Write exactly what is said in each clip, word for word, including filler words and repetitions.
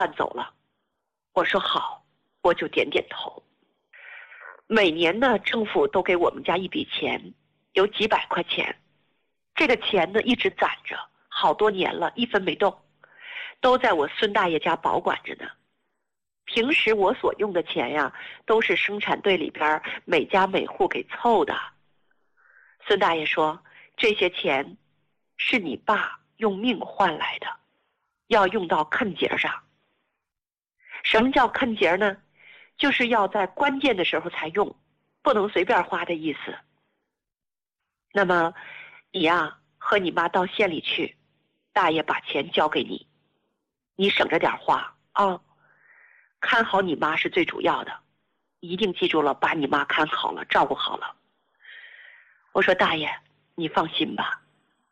办走了。我说好，我就点点头。每年呢，政府都给我们家一笔钱，有几百块钱。这个钱呢，一直攒着，好多年了，一分没动，都在我孙大爷家保管着呢。平时我所用的钱呀，都是生产队里边每家每户给凑的。孙大爷说，这些钱是你爸用命换来的，要用到坎节上。什么叫坎节呢？就是要在关键的时候才用，不能随便花的意思。那么你呀，和你妈到县里去，大爷把钱交给你，你省着点花啊，看好你妈是最主要的，一定记住了，把你妈看好了，照顾好了。我说大爷，你放心吧。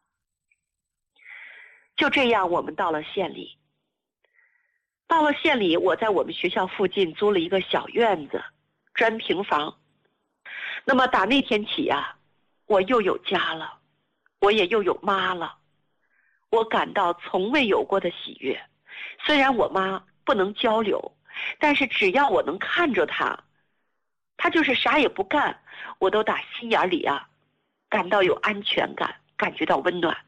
就这样，我们到了县里。到了县里，我在我们学校附近租了一个小院子，砖平房。那么打那天起啊，我又有家了，我也又有妈了。我感到从未有过的喜悦。虽然我妈不能交流，但是只要我能看着她，她就是啥也不干，我都打心眼里啊感到有安全感，感觉到温暖。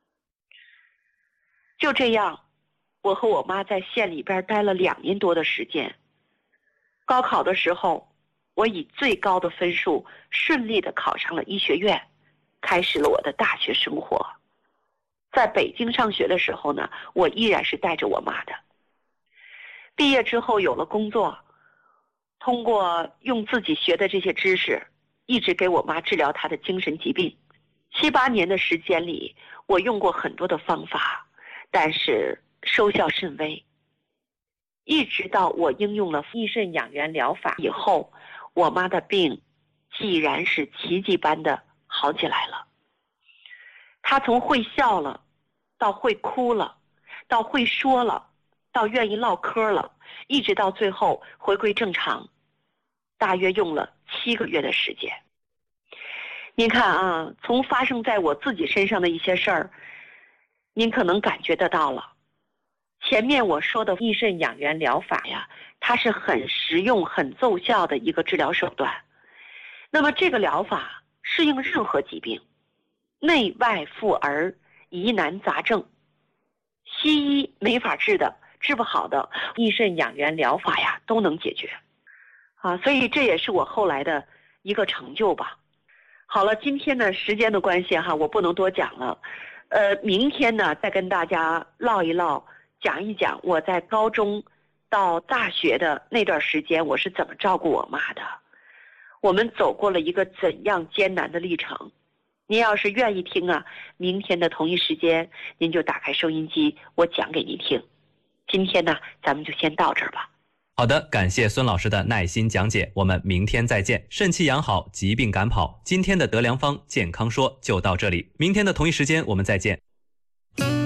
就这样，我和我妈在县里边待了两年多的时间。高考的时候，我以最高的分数顺利的考上了医学院，开始了我的大学生活。在北京上学的时候呢，我依然是带着我妈的。毕业之后有了工作，通过用自己学的这些知识，一直给我妈治疗她的精神疾病。七八年的时间里，我用过很多的方法，但是收效甚微。一直到我应用了益肾养元疗法以后，我妈的病既然是奇迹般的好起来了。她从会笑了，到会哭了，到会说了，到愿意唠嗑了，一直到最后回归正常，大约用了七个月的时间。您看啊，从发生在我自己身上的一些事儿，您可能感觉得到了。前面我说的益肾养元疗法呀，它是很实用、很奏效的一个治疗手段。那么这个疗法适应任何疾病，内外妇儿、疑难杂症，西医没法治的、治不好的，益肾养元疗法呀都能解决。啊，所以这也是我后来的一个成就吧。好了，今天呢时间的关系哈，我不能多讲了。呃，明天呢再跟大家唠一唠，讲一讲我在高中到大学的那段时间我是怎么照顾我妈的，我们走过了一个怎样艰难的历程。您要是愿意听啊，明天的同一时间您就打开收音机，我讲给您听。今天呢咱们就先到这儿吧。 好的，感谢孙老师的耐心讲解，我们明天再见。肾气养好，疾病赶跑。今天的德良方健康说就到这里，明天的同一时间我们再见。